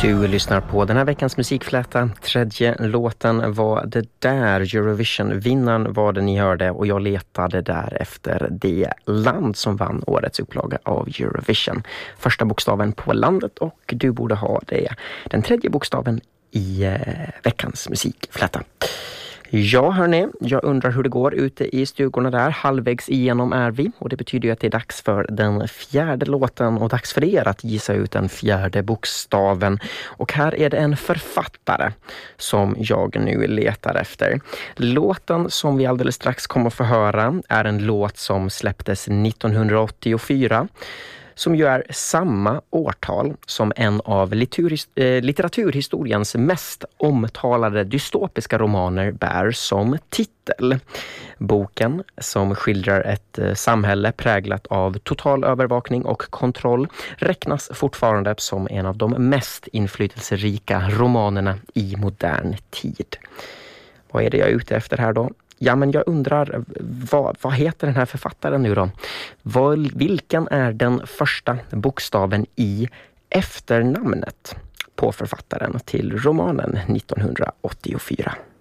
Du lyssnar på den här veckans musikfläta. Tredje låten var det där. Eurovision-vinnaren var det ni hörde och jag letade där efter det land som vann årets upplaga av Eurovision. Första bokstaven på landet och du borde ha det. Den tredje bokstaven i veckans musikfläta. Ja hörni, jag undrar hur det går ute i stugorna där. Halvvägs igenom är vi och det betyder ju att det är dags för den fjärde låten och dags för er att gissa ut den fjärde bokstaven. Och här är det en författare som jag nu letar efter. Låten som vi alldeles strax kommer att få höra är en låt som släpptes 1984. Som ju är samma årtal som en av litteraturhistoriens mest omtalade dystopiska romaner bär som titel. Boken som skildrar ett samhälle präglat av total övervakning och kontroll räknas fortfarande som en av de mest inflytelserika romanerna i modern tid. Vad är det jag är ute efter här då? Ja, men jag undrar, vad heter den här författaren nu då? Vilken är den första bokstaven i efternamnet på författaren till romanen 1984?